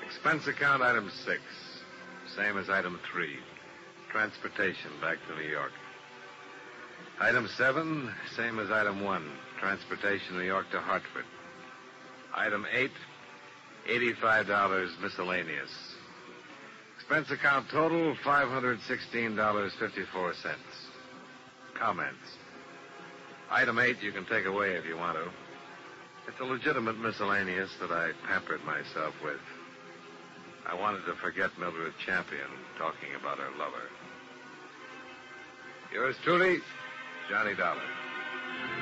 Expense account item 6. Same as item 3. Transportation back to New York. Item 7, same as item 1. Transportation New York to Hartford. Item 8, $85 miscellaneous. Expense account total, $516.54. Comments. Item 8 you can take away if you want to. It's a legitimate miscellaneous that I pampered myself with. I wanted to forget Mildred Champion talking about her lover. Yours truly, Johnny Dollar.